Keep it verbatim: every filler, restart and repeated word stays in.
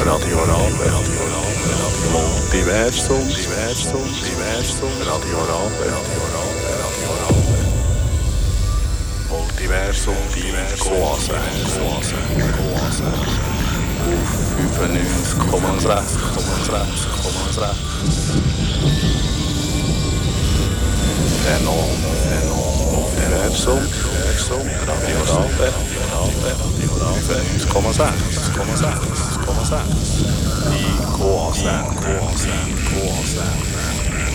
Radio Rabe, Radio Rabe, Multiversum, Diversum, Diversum, Radio Rabe, Radio Rabe, Radio Rabe. Multiversum, Diversum, Koase, Koase, Koase. Auf fünfundneunzig Komma sechs, Komma sechs, Komma sechs. Enorm, enorm. Multiversum, Multiversum, Radio Rabe, Radio Rabe, Radio Rabe. fünfundneunzig Komma sechs, Komma sechs, Komma sechs. Die Koase, Koase, Koase.